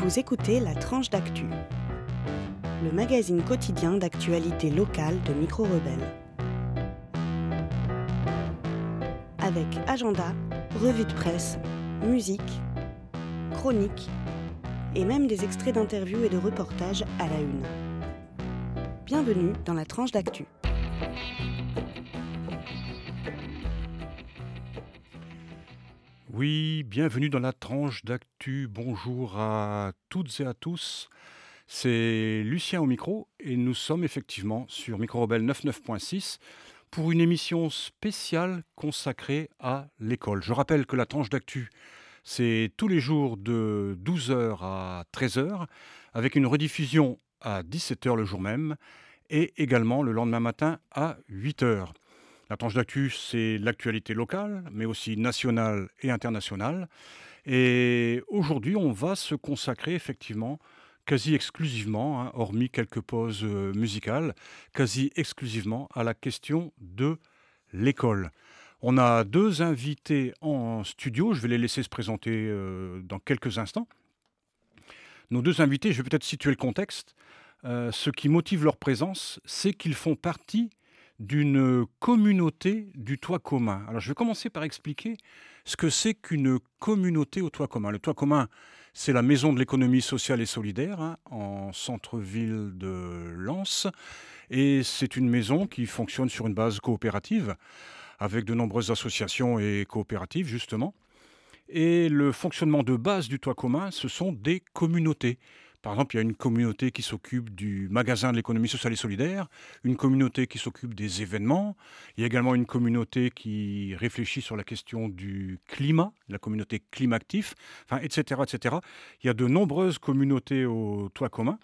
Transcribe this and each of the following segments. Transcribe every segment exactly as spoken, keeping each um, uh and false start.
Vous écoutez La Tranche d'Actu, le magazine quotidien d'actualité locale de Micro Rebelle. Avec agenda, revue de presse, musique, chroniques et même des extraits d'interviews et de reportages à la une. Bienvenue dans La Tranche d'Actu. Oui, bienvenue dans La Tranche d'Actu. Bonjour à toutes et à tous. C'est Lucien au micro et nous sommes effectivement sur Micro Rebelle quatre-vingt-neuf point six pour une émission spéciale consacrée à l'école. Je rappelle que La Tranche d'Actu, c'est tous les jours de douze heures à treize heures avec une rediffusion à dix-sept heures le jour même et également le lendemain matin à huit heures. La tranche d'actu, c'est l'actualité locale, mais aussi nationale et internationale. Et aujourd'hui, on va se consacrer effectivement, quasi exclusivement, hein, hormis quelques pauses euh, musicales, quasi exclusivement à la question de l'école. On a deux invités en studio, je vais les laisser se présenter euh, dans quelques instants. Nos deux invités, je vais peut-être situer le contexte. Euh, ce qui motive leur présence, c'est qu'ils font partie d'une communauté du toit commun. Alors je vais commencer par expliquer ce que c'est qu'une communauté au toit commun. Le toit commun, c'est la maison de l'économie sociale et solidaire, hein, en centre-ville de Lens. Et c'est une maison qui fonctionne sur une base coopérative, avec de nombreuses associations et coopératives justement. Et le fonctionnement de base du toit commun, ce sont des communautés. Par exemple, il y a une communauté qui s'occupe du magasin de l'économie sociale et solidaire, une communauté qui s'occupe des événements, il y a également une communauté qui réfléchit sur la question du climat, la communauté Climactif, enfin, et cetera, et cetera. Il y a de nombreuses communautés au toit commun.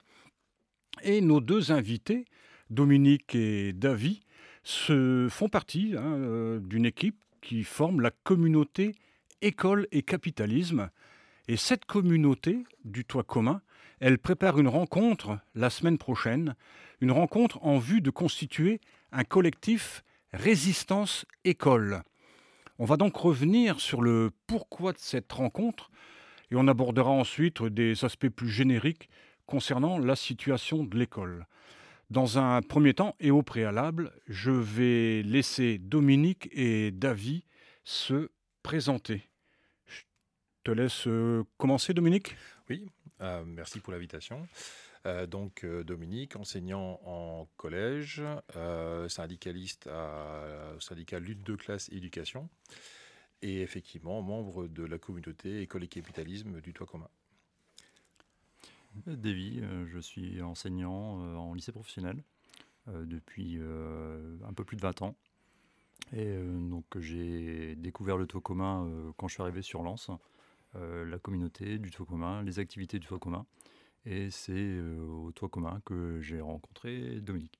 Et nos deux invités, Dominique et Davy, se font partie hein, euh, d'une équipe qui forme la communauté École et Capitalisme. Et cette communauté du toit commun, elle prépare une rencontre la semaine prochaine, une rencontre en vue de constituer un collectif Résistance École. On va donc revenir sur le pourquoi de cette rencontre et on abordera ensuite des aspects plus génériques concernant la situation de l'école. Dans un premier temps et au préalable, je vais laisser Dominique et Davy se présenter. Je te laisse euh, commencer, Dominique. Oui, euh, merci pour l'invitation. Euh, donc, euh, Dominique, enseignant en collège, euh, syndicaliste à, au syndicat Lutte de classe et éducation, et effectivement membre de la communauté École et Capitalisme du Toit commun. Davy, euh, je suis enseignant euh, en lycée professionnel euh, depuis euh, un peu plus de vingt ans. Et euh, donc j'ai découvert le toit commun euh, quand je suis arrivé sur Lens, euh, la communauté du toit commun, les activités du toit commun. Et c'est euh, au toit commun que j'ai rencontré Dominique.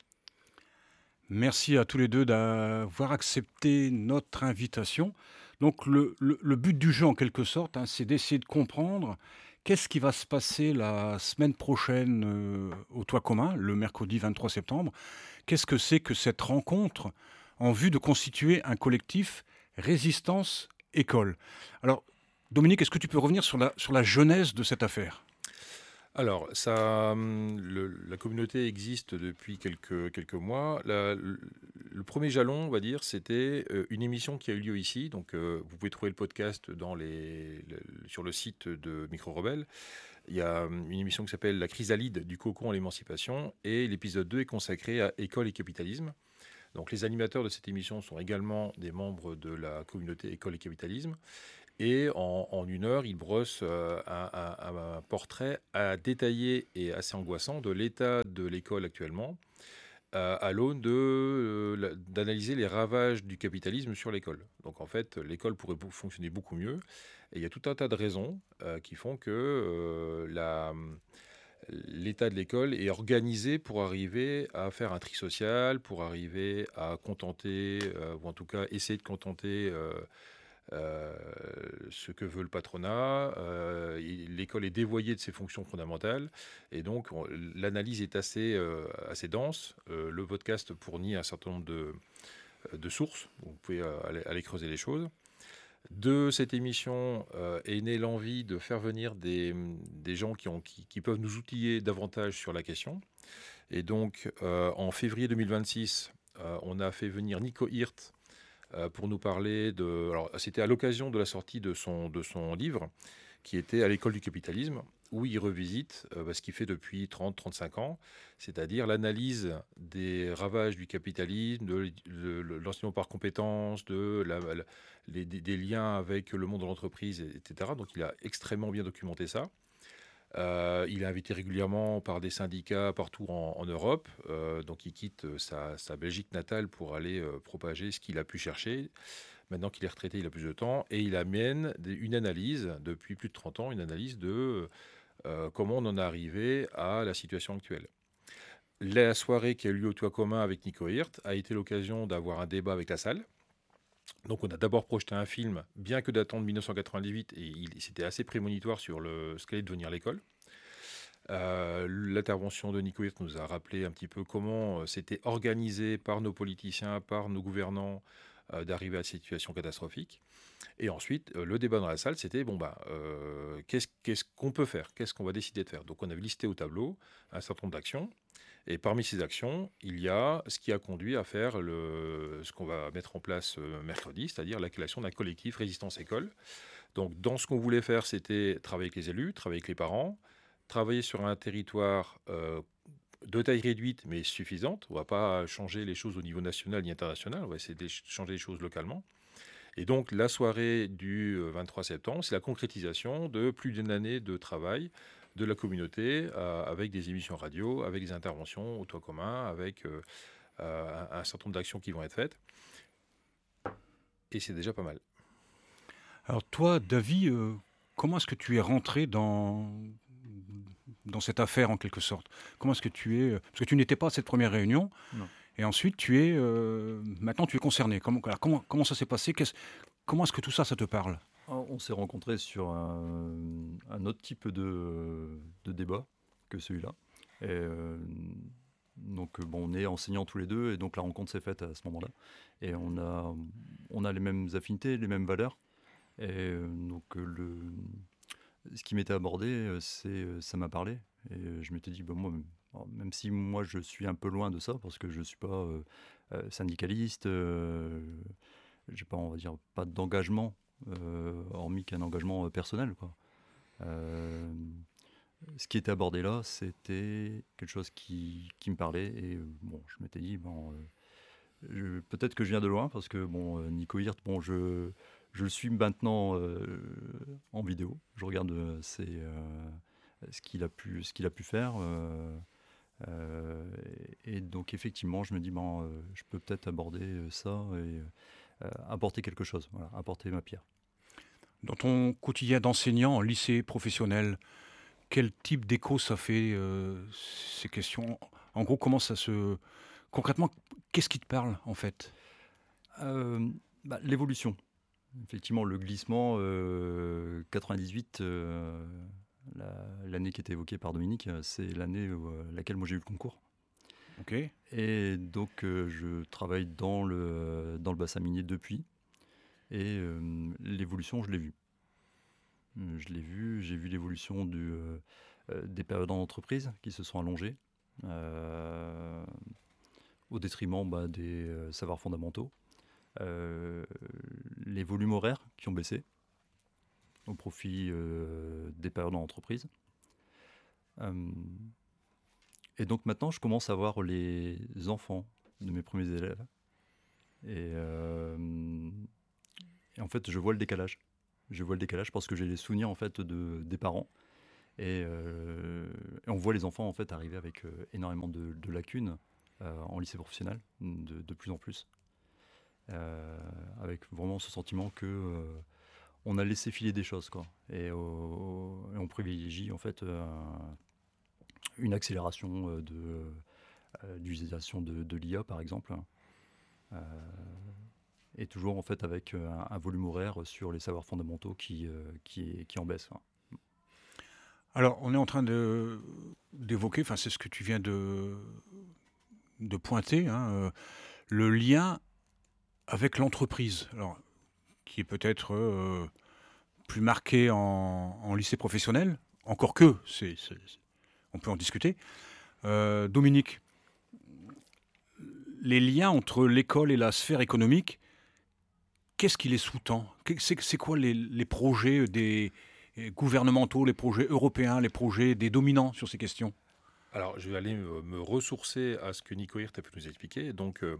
Merci à tous les deux d'avoir accepté notre invitation. Donc le, le, le but du jeu en quelque sorte, hein, c'est d'essayer de comprendre qu'est-ce qui va se passer la semaine prochaine euh, au toit commun, le mercredi vingt-trois septembre. Qu'est-ce que c'est que cette rencontre en vue de constituer un collectif Résistance École. Alors Dominique, est-ce que tu peux revenir sur la, sur la genèse de cette affaire ? Alors, ça, le, la communauté existe depuis quelques, quelques mois. La, le, le premier jalon, on va dire, c'était une émission qui a eu lieu ici. Donc, euh, vous pouvez trouver le podcast dans les, le, sur le site de Micro Rebelle. Il y a une émission qui s'appelle La chrysalide du cocon à l'émancipation. Et l'épisode deux est consacré à École et Capitalisme. Donc, les animateurs de cette émission sont également des membres de la communauté École et Capitalisme. Et en, en une heure, il brosse euh, un, un, un portrait à détaillé et assez angoissant de l'état de l'école actuellement, euh, à l'aune de, euh, d'analyser les ravages du capitalisme sur l'école. Donc en fait, l'école pourrait fonctionner beaucoup mieux. Et il y a tout un tas de raisons euh, qui font que euh, la... l'état de l'école est organisé pour arriver à faire un tri social, pour arriver à contenter, euh, ou en tout cas essayer de contenter euh, euh, ce que veut le patronat. Euh, l'école est dévoyée de ses fonctions fondamentales et donc on, l'analyse est assez, euh, assez dense. Euh, le podcast fournit un certain nombre de, de sources, vous pouvez aller, aller creuser les choses. De cette émission euh, est née l'envie de faire venir des, des gens qui, ont, qui, qui peuvent nous outiller davantage sur la question. Et donc, euh, en février deux mille vingt-six, euh, on a fait venir Nico Hirt euh, pour nous parler de... Alors, c'était à l'occasion de la sortie de son, de son livre, qui était à l'école du capitalisme, où il revisite euh, ce qu'il fait depuis trente à trente-cinq ans, c'est-à-dire l'analyse des ravages du capitalisme, de, de, de l'enseignement par compétences, de la, la, les, des, des liens avec le monde de l'entreprise, et cetera. Donc il a extrêmement bien documenté ça. Euh, il est invité régulièrement par des syndicats partout en, en Europe. Euh, donc il quitte sa, sa Belgique natale pour aller euh, propager ce qu'il a pu chercher. Maintenant qu'il est retraité, il a plus de temps. Et il amène des, une analyse, depuis plus de trente ans, une analyse de euh, comment on en est arrivé à la situation actuelle. La soirée qui a eu lieu au Toit commun avec Nico Hirt a été l'occasion d'avoir un débat avec la salle. Donc on a d'abord projeté un film, bien que datant de mille neuf cent quatre-vingt-dix-huit, et il, c'était assez prémonitoire sur le, ce qu'allait devenir l'école. Euh, l'intervention de Nico Hirt nous a rappelé un petit peu comment euh, c'était organisé par nos politiciens, par nos gouvernants, euh, d'arriver à cette situation catastrophique. Et ensuite, euh, le débat dans la salle, c'était, bon, bah, euh, qu'est-ce, qu'est-ce qu'on peut faire? Qu'est-ce qu'on va décider de faire? Donc on avait listé au tableau un certain nombre d'actions. Et parmi ces actions, il y a ce qui a conduit à faire le, ce qu'on va mettre en place euh, mercredi, c'est-à-dire la création d'un collectif Résistance École. Donc, dans ce qu'on voulait faire, c'était travailler avec les élus, travailler avec les parents, travailler sur un territoire euh, de taille réduite, mais suffisante. On ne va pas changer les choses au niveau national ni international, on va essayer de changer les choses localement. Et donc, la soirée du vingt-trois septembre, c'est la concrétisation de plus d'une année de travail de la communauté, euh, avec des émissions radio, avec des interventions au Toit commun, avec euh, euh, un, un certain nombre d'actions qui vont être faites. Et c'est déjà pas mal. Alors toi, David, euh, comment est-ce que tu es rentré dans, dans cette affaire en quelque sorte? Comment est-ce que tu es... Parce que tu n'étais pas à cette première réunion. Non. Et ensuite, tu es... Euh, maintenant, tu es concerné. Comment, alors, comment, comment ça s'est passé? Qu'est-ce, Comment est-ce que tout ça, ça te parle? On s'est rencontrés sur un, un autre type de, de débat que celui-là. Et euh, donc, bon, on est enseignants tous les deux, et donc la rencontre s'est faite à ce moment-là. Et on a, on a les mêmes affinités, les mêmes valeurs. Et euh, donc, le, ce qui m'était abordé, c'est, ça m'a parlé. Et je m'étais dit, ben, moi, même si moi je suis un peu loin de ça, parce que je ne suis pas euh, syndicaliste, euh, j'ai pas, on va dire, pas d'engagement. Euh, hormis qu'un engagement euh, personnel, quoi. Euh, ce qui était abordé là, c'était quelque chose qui, qui me parlait, et euh, bon, je m'étais dit, bon, euh, je, peut-être que je viens de loin, parce que bon, euh, Nico Hirt, bon, je, je le suis maintenant euh, en vidéo, je regarde euh, ses, euh, ce qu'il a pu, ce qu'il a pu faire, euh, euh, et, et donc effectivement, je me dis, bon, euh, je peux peut-être aborder ça et Euh, apporter quelque chose, voilà, apporter ma pierre. Dans ton quotidien d'enseignant en lycée professionnel, quel type d'écho ça fait, euh, ces questions? En gros, comment ça se... Concrètement, qu'est-ce qui te parle, en fait? euh, bah, L'évolution. Effectivement, le glissement, euh, quatre-vingt-dix-huit, euh, la, l'année qui était évoquée par Dominique, c'est l'année où, euh, laquelle moi j'ai eu le concours. Ok. Et donc, euh, je travaille dans le, dans le bassin minier depuis. Et euh, l'évolution, je l'ai vue. Euh, je l'ai vue, j'ai vu l'évolution du, euh, euh, des périodes en entreprise qui se sont allongées, euh, au détriment bah, des euh, savoirs fondamentaux. Euh, les volumes horaires qui ont baissé au profit euh, des périodes en entreprise. Euh, Et donc maintenant, je commence à voir les enfants de mes premiers élèves. Et, euh, et en fait, je vois le décalage. Je vois le décalage parce que j'ai les souvenirs en fait de, des parents. Et, euh, et on voit les enfants en fait arriver avec euh, énormément de, de lacunes euh, en lycée professionnel, de, de plus en plus. Euh, avec vraiment ce sentiment que euh, on a laissé filer des choses, quoi. Et, au, et on privilégie en fait euh, une accélération de euh, d'utilisation de, de l'I A, par exemple, euh, et toujours en fait avec un, un volume horaire sur les savoirs fondamentaux qui, euh, qui, qui en baisse. Hein. Alors, on est en train de, d'évoquer, enfin, c'est ce que tu viens de, de pointer, hein, euh, le lien avec l'entreprise. Alors, qui est peut-être euh, plus marqué en, en lycée professionnel, encore que, c'est, c'est- on peut en discuter. Euh, Dominique, les liens entre l'école et la sphère économique, qu'est-ce qui les sous-tend? Qu'est- C'est c'est quoi les, les projets des euh, gouvernementaux, les projets européens, les projets des dominants sur ces questions? Alors, je vais aller me, me ressourcer à ce que Nico Hirt a pu nous expliquer. Donc, euh,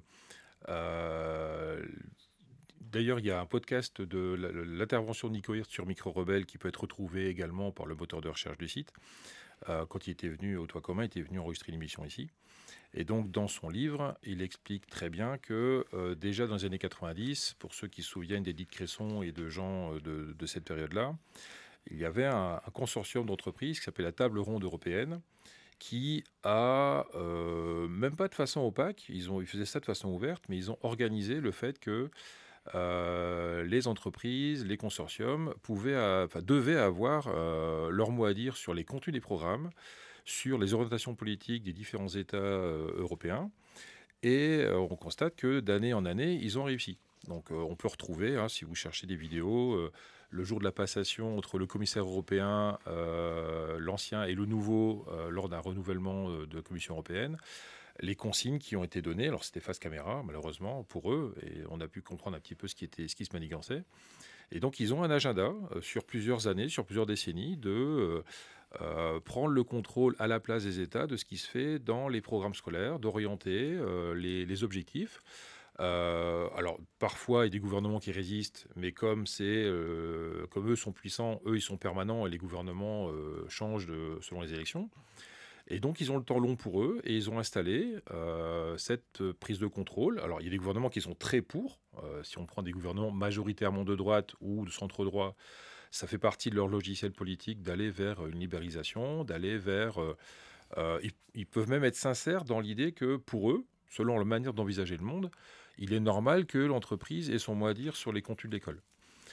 euh, d'ailleurs, il y a un podcast de la- l'intervention de Nico Hirt sur Micro Rebelle qui peut être retrouvé également par le moteur de recherche du site. Euh, quand il était venu au Toit commun, il était venu enregistrer une émission ici. Et donc, dans son livre, il explique très bien que euh, déjà dans les années quatre-vingt-dix, pour ceux qui se souviennent d'Édith Cresson et de gens euh, de, de cette période-là, il y avait un, un consortium d'entreprises qui s'appelait la Table Ronde Européenne, qui a, euh, même pas de façon opaque, ils, ont, ils faisaient ça de façon ouverte, mais ils ont organisé le fait que euh, les entreprises, les consortiums pouvaient, euh, enfin, devaient avoir euh, leur mot à dire sur les contenus des programmes, sur les orientations politiques des différents États euh, européens. Et euh, on constate que d'année en année, ils ont réussi. Donc euh, on peut retrouver, hein, si vous cherchez des vidéos, euh, le jour de la passation entre le commissaire européen, euh, l'ancien et le nouveau, euh, lors d'un renouvellement euh, de la Commission européenne, les consignes qui ont été données. Alors c'était face caméra, malheureusement, pour eux, et on a pu comprendre un petit peu ce qui, était, ce qui se manigançait. Et donc ils ont un agenda euh, sur plusieurs années, sur plusieurs décennies, de euh, euh, prendre le contrôle à la place des États de ce qui se fait dans les programmes scolaires, d'orienter euh, les, les objectifs. Euh, alors parfois il y a des gouvernements qui résistent, mais comme c'est euh, comme eux sont puissants, eux ils sont permanents et les gouvernements euh, changent de, selon les élections. Et donc ils ont le temps long pour eux et ils ont installé euh, cette euh, prise de contrôle. Alors il y a des gouvernements qui sont très pour. Euh, si on prend des gouvernements majoritairement de droite ou de centre droit, ça fait partie de leur logiciel politique d'aller vers une libéralisation, d'aller vers... euh, euh, ils, ils peuvent même être sincères dans l'idée que pour eux, selon leur manière d'envisager le monde, il est normal que l'entreprise ait son mot à dire sur les contenus de l'école.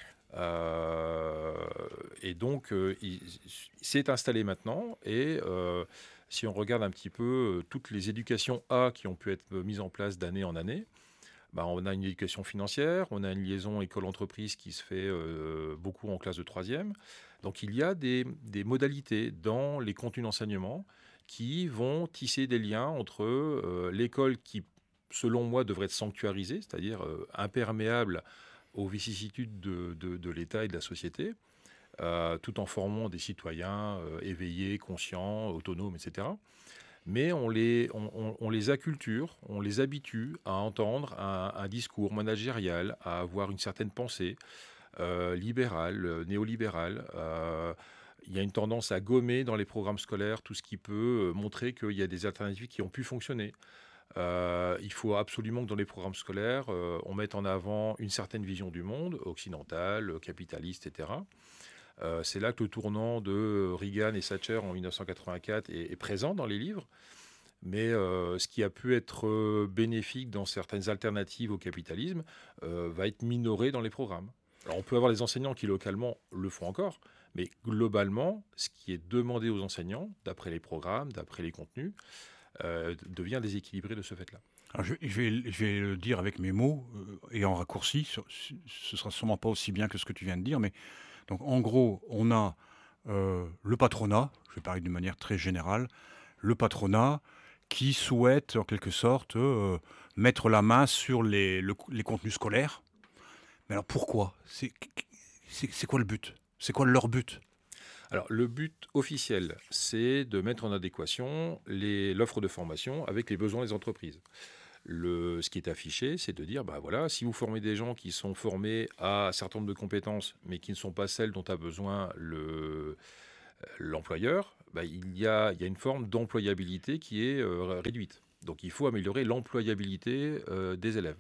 Euh, et donc, euh, il, il s'est installé maintenant. Et euh, si on regarde un petit peu euh, toutes les éducations A qui ont pu être mises en place d'année en année, bah, on a une éducation financière, on a une liaison école-entreprise qui se fait euh, beaucoup en classe de troisième. Donc il y a des, des modalités dans les contenus d'enseignement qui vont tisser des liens entre euh, l'école qui, selon moi, devrait être sanctuarisée, c'est-à-dire euh, imperméable aux vicissitudes de, de- de l'État et de la société, euh, tout en formant des citoyens euh, éveillés, conscients, autonomes, et cetera. Mais on les, on, on- on les acculture, on les habitue à entendre un, un discours managérial, à avoir une certaine pensée euh, libérale, euh, néolibérale. Euh, il y a une tendance à gommer dans les programmes scolaires tout ce qui peut euh, montrer qu'il y a des alternatives qui ont pu fonctionner. Euh, il faut absolument que dans les programmes scolaires, euh, on mette en avant une certaine vision du monde, occidentale, capitaliste, et cetera. Euh, c'est là que le tournant de Reagan et Thatcher en mille neuf cent quatre-vingt-quatre est, est présent dans les livres. Mais euh, ce qui a pu être euh, bénéfique dans certaines alternatives au capitalisme euh, va être minoré dans les programmes. Alors on peut avoir des enseignants qui localement le font encore, mais globalement, ce qui est demandé aux enseignants, d'après les programmes, d'après les contenus, euh, devient déséquilibré de ce fait-là. Alors, je, je vais, je vais le dire avec mes mots euh, et en raccourci. Ce, ce sera sûrement pas aussi bien que ce que tu viens de dire, mais donc en gros, on a euh, le patronat. Je vais parler d'une manière très générale. Le patronat qui souhaite en quelque sorte euh, mettre la main sur les, le- les contenus scolaires. Mais alors pourquoi? C'est c'est- c'est quoi le but? C'est quoi leur but? Alors, le but officiel, c'est de mettre en adéquation les- l'offre de formation avec les besoins des entreprises. Le, ce qui est affiché, c'est de dire, bah voilà, si vous formez des gens qui sont formés à un certain nombre de compétences, mais qui ne sont pas celles dont a besoin le, l'employeur, bah, il, y a, il y a une forme d'employabilité qui est euh, réduite. Donc, il faut améliorer l'employabilité euh, des élèves.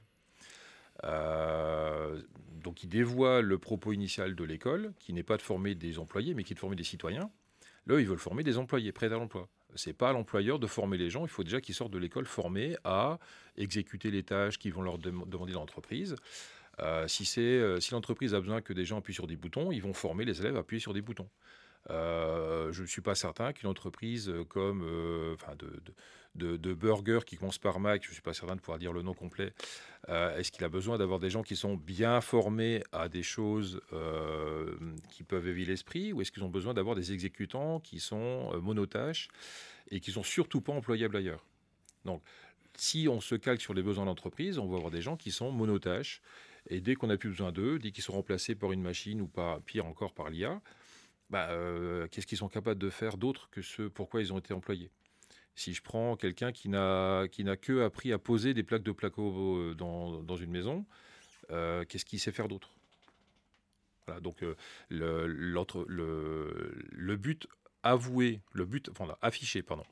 Euh, donc, il dévoie le propos initial de l'école, qui n'est pas de former des employés, mais qui est de former des citoyens. Là, ils veulent former des employés prêts à l'emploi. C'est pas à l'employeur de former les gens. Il faut déjà qu'ils sortent de l'école formés à exécuter les tâches qui vont leur dem- demander l'entreprise. Euh, si c'est, euh, si l'entreprise a besoin que des gens appuient sur des boutons, ils vont former les élèves à appuyer sur des boutons. Euh, je ne suis pas certain qu'une entreprise comme euh, enfin de, de, de, de burger qui commence par Mac, je ne suis pas certain de pouvoir dire le nom complet, euh, est-ce qu'il a besoin d'avoir des gens qui sont bien formés à des choses euh, qui peuvent éveiller l'esprit, ou est-ce qu'ils ont besoin d'avoir des exécutants qui sont euh, monotâches et qui sont surtout pas employables ailleurs? Donc, si on se calque sur les besoins de l'entreprise, on va avoir des gens qui sont monotâches, et dès qu'on n'a plus besoin d'eux, dès qu'ils sont remplacés par une machine ou par, pire encore par l'I A, bah, euh, qu'est-ce qu'ils sont capables de faire d'autre que ce pourquoi ils ont été employés? Si je prends quelqu'un qui n'a qui n'a que appris à poser des plaques de placo euh, dans, dans une maison, euh, qu'est-ce qu'il sait faire d'autre? Voilà, donc euh, le, l'entre- le, le but avoué, le but enfin, affiché, pardon,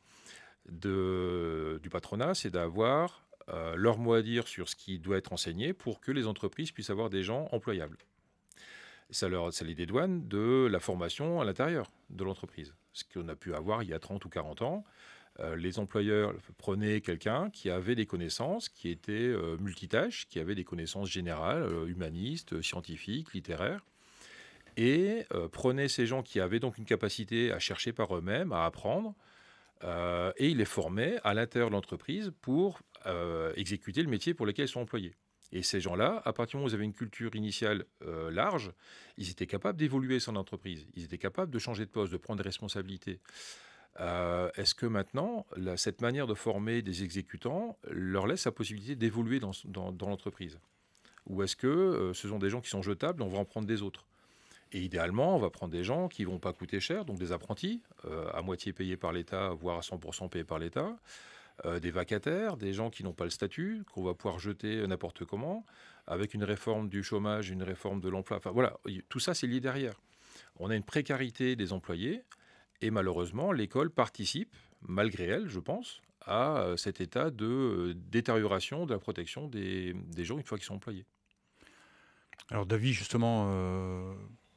de, du patronat, c'est d'avoir euh, leur mot à dire sur ce qui doit être enseigné pour que les entreprises puissent avoir des gens employables. Ça, leur, ça les dédouane de la formation à l'intérieur de l'entreprise. Ce qu'on a pu avoir il y a trente ou quarante ans. Euh, les employeurs prenaient quelqu'un qui avait des connaissances, qui était euh, multitâche, qui avait des connaissances générales, euh, humanistes, scientifiques, littéraires, et euh, prenaient ces gens qui avaient donc une capacité à chercher par eux-mêmes, à apprendre, euh, et ils les formaient à l'intérieur de l'entreprise pour euh, exécuter le métier pour lequel ils sont employés. Et ces gens-là, à partir du moment où ils avaient une culture initiale euh, large, ils étaient capables d'évoluer sur l'entreprise. Ils étaient capables de changer de poste, de prendre des responsabilités. Euh, est-ce que maintenant, la- cette manière de former des exécutants leur laisse la possibilité d'évoluer dans, dans- dans l'entreprise? Ou est-ce que euh, ce sont des gens qui sont jetables, on va en prendre des autres? Et idéalement, on va prendre des gens qui ne vont pas coûter cher, donc des apprentis, euh, à moitié payés par l'État, voire à cent pour cent payés par l'État, euh, des vacataires, des gens qui n'ont pas le statut, qu'on va pouvoir jeter n'importe comment, avec une réforme du chômage, une réforme de l'emploi. Enfin voilà, y- tout ça, c'est lié derrière. On a une précarité des employés, et malheureusement, l'école participe, malgré elle, je pense, à euh, cet état de euh, détérioration de la protection des, des gens une fois qu'ils sont employés. Alors David, justement, euh,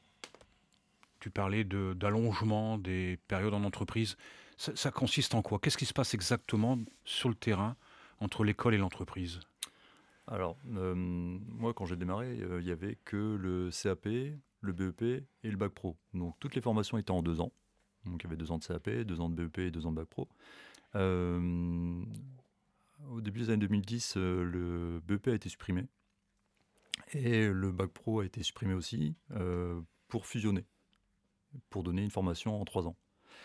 tu parlais de- d'allongement des périodes en entreprise. Ça, ça consiste en quoi? Qu'est-ce qui se passe exactement sur le terrain entre l'école et l'entreprise? Alors, euh, moi, quand j'ai démarré, euh, il n'y avait que le C A P, le B E P et le bac pro. Donc, toutes les formations étaient en deux ans. Donc, il y avait deux ans de C A P, deux ans de B E P et deux ans de bac pro. Euh, Au début des années deux mille dix, euh, le B E P a été supprimé et le bac pro a été supprimé aussi euh, pour fusionner, pour donner une formation en trois ans.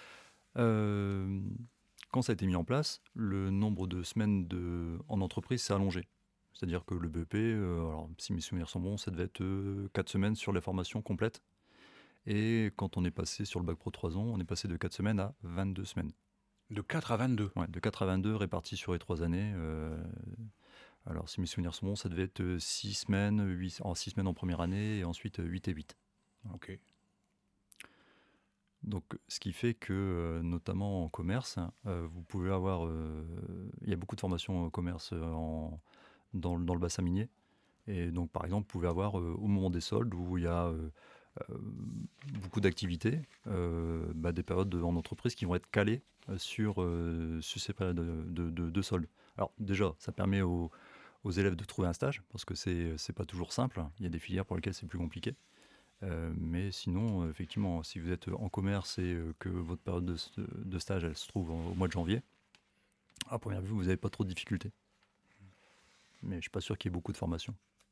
Euh, Quand ça a été mis en place, le nombre de semaines de, en entreprise s'est allongé. C'est-à-dire que le B E P, euh, alors, si mes souvenirs sont bons, ça devait être euh, quatre semaines sur la formation complète. Et quand on est passé sur le bac pro trois ans, on est passé de quatre semaines à vingt-deux semaines. De quatre à vingt-deux. Ouais, de quatre à vingt-deux répartis sur les trois années. euh, alors, si mes souvenirs sont bons, ça devait être six semaines, huit, en six semaines en première année, et ensuite huit et huit. Ok. Donc, ce qui fait que, euh, notamment en commerce, euh, vous pouvez avoir. euh, Il y a beaucoup de formations au commerce euh, en, dans, le- dans le bassin minier. Et donc, par exemple, vous pouvez avoir euh, au moment des soldes où il y a euh, euh, beaucoup d'activités, euh, bah, des périodes de- en entreprise qui vont être calées euh, sur, euh, sur ces périodes de, de, de- de soldes. Alors, déjà, ça permet aux, aux élèves de trouver un stage parce que c'est c'est pas toujours simple. Il y a des filières pour lesquelles c'est plus compliqué. Euh, mais sinon, euh, effectivement, si vous êtes en commerce et euh, que votre période de, de stage elle se trouve en- au mois de janvier, à première vue, vous n'avez pas trop de difficultés. Mais je ne suis pas sûr qu'il y ait beaucoup de formations.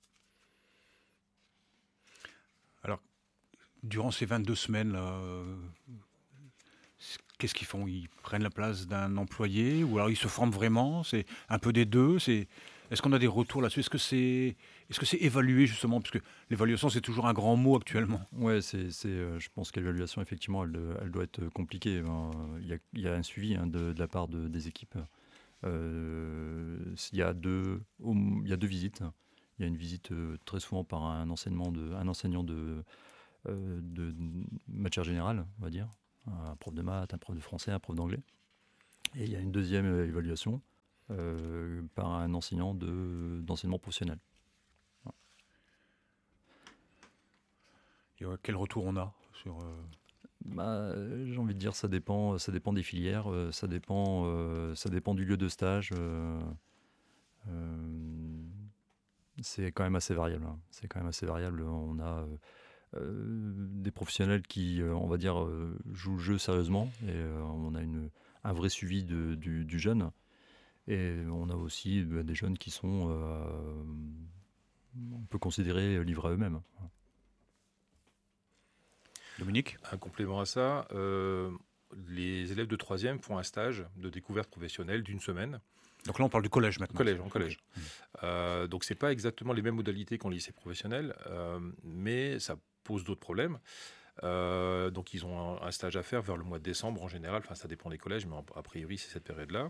Alors, durant ces vingt-deux semaines, là, euh, qu'est-ce qu'ils font? Ils prennent la place d'un employé ou alors ils se forment vraiment? C'est un peu des deux. C'est... Est-ce qu'on a des retours là-dessus? Est-ce que c'est, est-ce que c'est évalué justement? Parce que l'évaluation, c'est toujours un grand mot actuellement. Ouais, c'est, c'est, euh, je pense que l'évaluation, effectivement, elle, euh, elle doit être compliquée. Ben, Il y a, il y a un suivi hein, de, de la part de- des équipes. Euh, il, y a deux, au- il y a deux visites. Il y a une visite euh, très souvent par un, enseignement de, un enseignant de, euh, de matière générale, on va dire. Un prof de maths, un prof de français, un prof d'anglais. Et il y a une deuxième euh, évaluation euh, par un enseignant de, d'enseignement professionnel. Et, euh, quel retour on a sur... euh, Bah, euh, j'ai envie de dire ça dépend, ça dépend des filières, euh, ça dépend, euh, ça dépend du lieu de stage. euh, euh, c'est quand même assez variable. hein. C'est quand même assez variable. On a, euh, euh, des professionnels qui, euh, on va dire, euh, jouent le jeu sérieusement. Et euh, on a une, un vrai suivi de, du, du jeune. Et on a aussi bah, des jeunes qui sont, euh, on peut considérer, livrés à eux-mêmes. Dominique ? Un complément à ça, euh, les élèves de troisième font un stage de découverte professionnelle d'une semaine. Donc là, on parle du collège maintenant. Collège, en collège. Okay. Euh, donc, ce n'est pas exactement les mêmes modalités qu'en lycée professionnel, euh, mais ça pose d'autres problèmes. Euh, donc, ils ont un, un stage à faire vers le mois de décembre en général. Enfin, ça dépend des collèges, mais en, a priori, c'est cette période-là.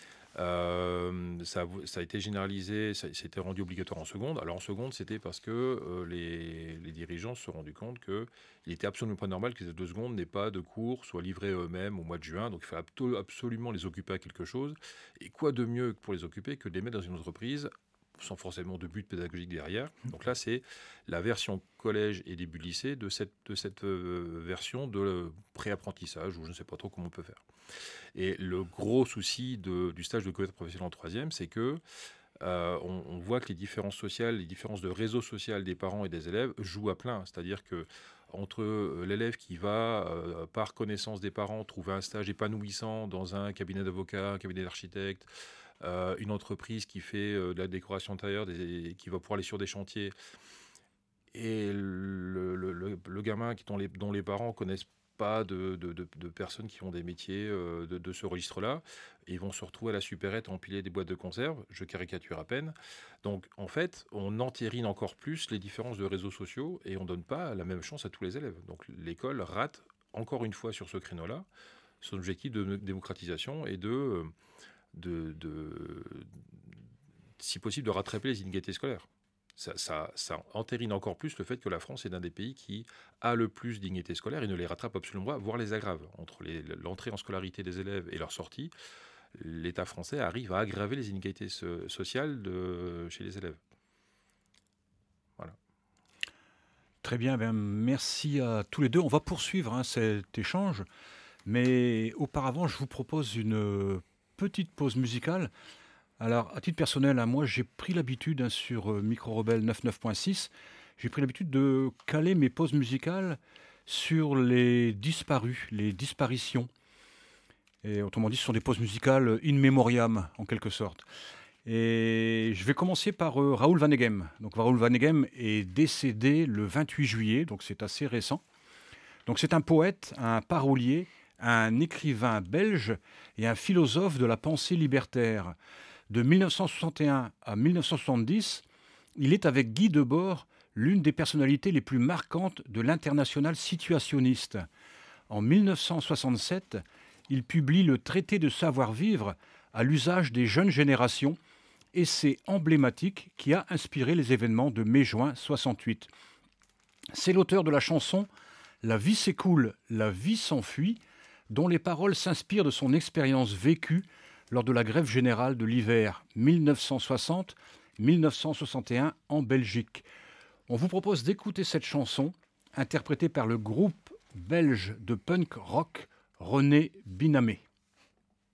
Euh, ça, ça a été généralisé, ça, ça a été rendu obligatoire en seconde. Alors en seconde, c'était parce que euh, les, les dirigeants se sont rendus compte qu'il n'était absolument pas normal que les deux secondes n'aient pas de cours, soient livrés eux-mêmes au mois de juin. Donc il fallait absolument les occuper à quelque chose. Et quoi de mieux pour les occuper que de les mettre dans une entreprise sans forcément de but pédagogique derrière. Donc là, c'est la version collège et début de lycée de cette, de cette euh, version de pré-apprentissage, ou je ne sais pas trop comment on peut faire. Et le gros souci de, du stage de découverte professionnelle en troisième, c'est que euh, on, on voit que les différences sociales, les différences de réseau social des parents et des élèves jouent à plein. C'est-à-dire que entre euh, l'élève qui va, euh, par connaissance des parents, trouver un stage épanouissant dans un cabinet d'avocat, un cabinet d'architecte, euh, une entreprise qui fait euh, de la décoration intérieure, des, qui va pouvoir aller sur des chantiers, et le, le, le, le gamin qui, dont, les, dont les parents connaissent pas de, de, de, de personnes qui ont des métiers euh, de, de ce registre-là. Ils vont se retrouver à la supérette à empiler des boîtes de conserve. Je caricature à peine. Donc, en fait, on entérine encore plus les différences de réseaux sociaux et on ne donne pas la même chance à tous les élèves. Donc, l'école rate encore une fois sur ce créneau-là son objectif de démocratisation et de, de, de, si possible, de rattraper les inégalités scolaires. Ça, ça, ça entérine encore plus le fait que la France est l'un des pays qui a le plus d'inégalités scolaires et ne les rattrape absolument pas, voire les aggrave. Entre les, l'entrée en scolarité des élèves et leur sortie, l'État français arrive à aggraver les inégalités so- sociales de, chez les élèves. Voilà. Très bien, bien, merci à tous les deux. On va poursuivre hein, cet échange, mais auparavant, je vous propose une petite pause musicale. Alors, à titre personnel, hein, moi, j'ai pris l'habitude hein, sur euh, Micro Rebelle quatre-vingt-neuf point six, j'ai pris l'habitude de caler mes pauses musicales sur les disparus, les disparitions. Et autrement dit, ce sont des pauses musicales in memoriam, en quelque sorte. Et je vais commencer par euh, Raoul Vaneigem. Donc, Raoul Vaneigem est décédé le vingt-huit juillet, donc c'est assez récent. Donc, c'est un poète, un parolier, un écrivain belge et un philosophe de la pensée libertaire. De mille neuf cent soixante et un à mille neuf cent soixante-dix, il est avec Guy Debord l'une des personnalités les plus marquantes de l'international situationniste. En mille neuf cent soixante-sept, il publie le Traité de savoir-vivre à l'usage des jeunes générations, essai emblématique qui a inspiré les événements de mai-juin soixante-huit. C'est l'auteur de la chanson « La vie s'écoule, la vie s'enfuit », dont les paroles s'inspirent de son expérience vécue lors de la grève générale de l'hiver mille neuf cent soixante mille neuf cent soixante et un en Belgique. On vous propose d'écouter cette chanson, interprétée par le groupe belge de punk rock René Binamé.